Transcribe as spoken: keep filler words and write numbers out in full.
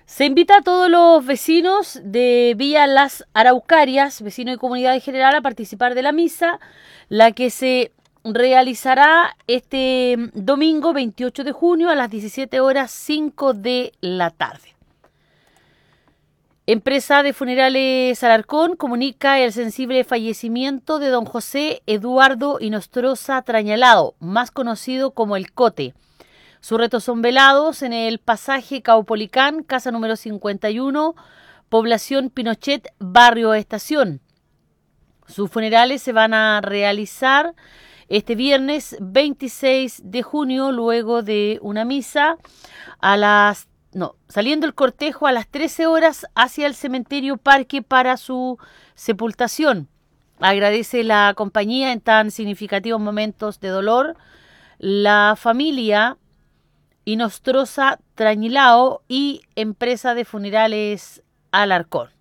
Se invita a todos los vecinos de Villa Las Araucarias, vecinos y comunidad en general, a participar de la misa, la que se realizará este domingo veintiocho de junio a las diecisiete horas cinco de la tarde. Empresa de Funerales Alarcón comunica el sensible fallecimiento de don José Eduardo Inostroza Trañalado, más conocido como El Cote. Sus restos son velados en el pasaje Caupolicán, casa número cincuenta y uno, población Pinochet, barrio Estación. Sus funerales se van a realizar este viernes veintiséis de junio, luego de una misa, a las no, saliendo el cortejo a las trece horas hacia el cementerio Parque para su sepultación. Agradece la compañía en tan significativos momentos de dolor. La familia Inostroza Trañilao y Empresa de Funerales Alarcón.